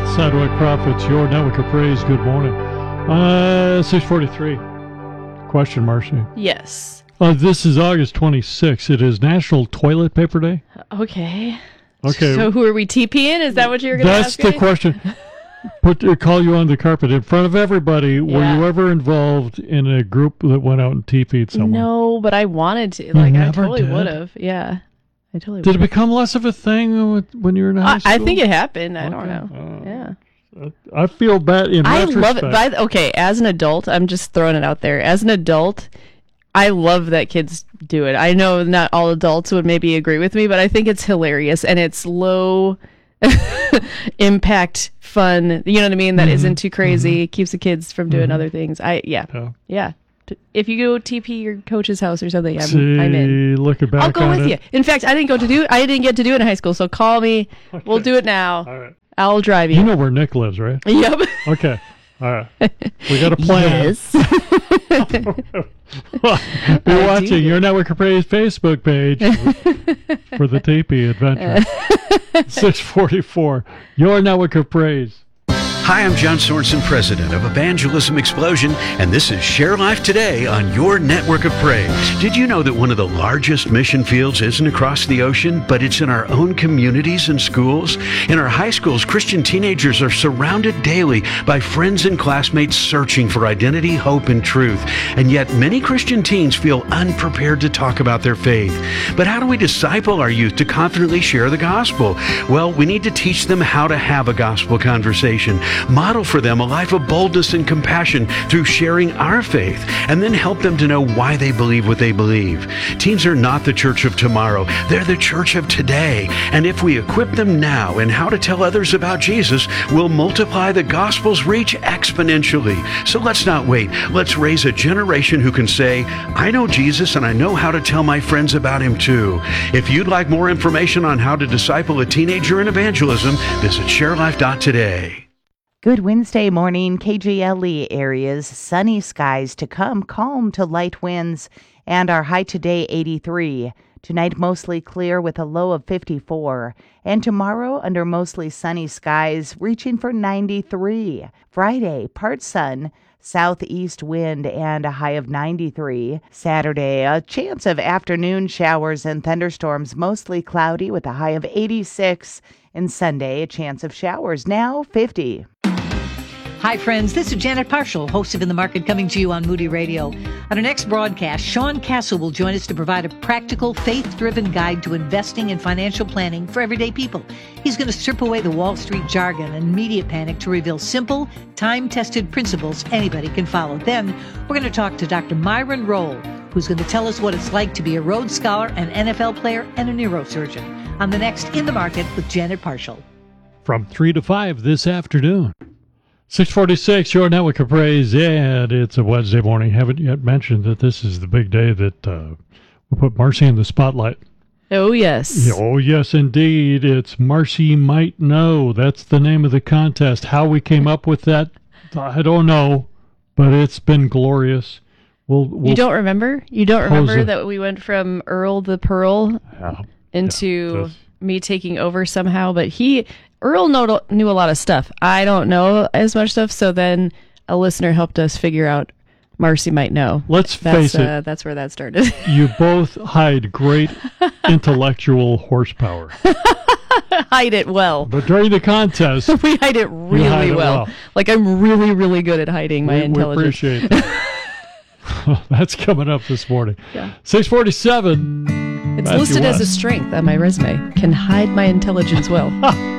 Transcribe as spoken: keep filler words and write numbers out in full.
Sidewalk Prophets, your network of praise. Good morning. Uh, six forty-three. Question, Marcy. Yes. Uh, this is August twenty-sixth. It is National Toilet Paper Day. Okay. Okay. So who are we TPing? Is that what you're going to ask That's the me? question. Put uh, call you on the carpet in front of everybody. Yeah. Were you ever involved in a group that went out and T P'd someone? No, but I wanted to. Like, I never totally did? would have. Yeah. I totally Did it would've. become less of a thing with- when you were in high I, school? I think it happened. I Okay. don't know. Uh, Yeah. I feel bad in I retrospect. love it. By the, okay, as an adult, I'm just throwing it out there. As an adult, I love that kids do it. I know not all adults would maybe agree with me, but I think it's hilarious and it's low impact fun. You know what I mean? That Mm-hmm. isn't too crazy. Mm-hmm. Keeps the kids from doing Mm-hmm. other things. I yeah. Yeah. Yeah. T- If you go T P your coach's house or something, I'm, See, I'm in. looking back I'll go on with it. you. In fact, I didn't go to do I didn't get to do it in high school, so call me. We'll do it now. All right. I'll drive you. You know where Nick lives, right? Yep. Okay. All right. We got a plan. Yes. You're watching Your Network of Praise Facebook page for the T P adventure. six forty-four. Your Network of Praise. Hi, I'm John Sorensen, president of Evangelism Explosion, and this is Share Life Today on your network of praise. Did you know that one of the largest mission fields isn't across the ocean, but it's in our own communities and schools? In our high schools, Christian teenagers are surrounded daily by friends and classmates searching for identity, hope, and truth. And yet, many Christian teens feel unprepared to talk about their faith. But how do we disciple our youth to confidently share the gospel? Well, we need to teach them how to have a gospel conversation. Model for them a life of boldness and compassion through sharing our faith, and then help them to know why they believe what they believe. Teens are not the church of tomorrow. They're the church of today. And if we equip them now in how to tell others about Jesus, we'll multiply the gospel's reach exponentially. So let's not wait. Let's raise a generation who can say, I know Jesus and I know how to tell my friends about him too. If you'd like more information on how to disciple a teenager in evangelism, visit share life dot today. Good Wednesday morning, K J L E areas. Sunny skies to come, calm to light winds, and our high today eighty-three. Tonight mostly clear with a low of fifty-four. And tomorrow under mostly sunny skies, reaching for ninety-three. Friday, part sun, southeast wind, and a high of ninety-three. Saturday, a chance of afternoon showers and thunderstorms, mostly cloudy with a high of eighty-six. And Sunday, a chance of showers, now fifty. Hi, friends. This is Janet Parshall, host of In the Market, coming to you on Moody Radio. On our next broadcast, Sean Castle will join us to provide a practical, faith-driven guide to investing and financial planning for everyday people. He's going to strip away the Wall Street jargon and media panic to reveal simple, time-tested principles anybody can follow. Then, we're going to talk to Doctor Myron Roll, who's going to tell us what it's like to be a Rhodes Scholar, an N F L player, and a neurosurgeon. On the next In the Market with Janet Parshall. From three to five this afternoon. six forty-six, Your Network of Praise, and it's a Wednesday morning. Haven't yet mentioned that this is the big day that uh, we put Marcy in the spotlight. Oh, yes. Oh, yes, indeed. It's Marcy Might Know. That's the name of the contest. How we came up with that, I don't know, but it's been glorious. We'll, we'll You don't remember? You don't remember it. that we went from Earl the Pearl Yeah, into yeah, just- me taking over somehow? But he, Earl know, knew a lot of stuff. I don't know as much stuff, so then a listener helped us figure out Marcy Might Know. Let's That's, face it. uh, that's where that started. You both hide great intellectual horsepower. Hide it well. But during the contest, We hide it really hide it well. well. Like, I'm really, really good at hiding my we, we intelligence. appreciate that. That's coming up this morning. Yeah. six forty-seven. It's Matthew listed as a West. strength on my resume. Can hide my intelligence well.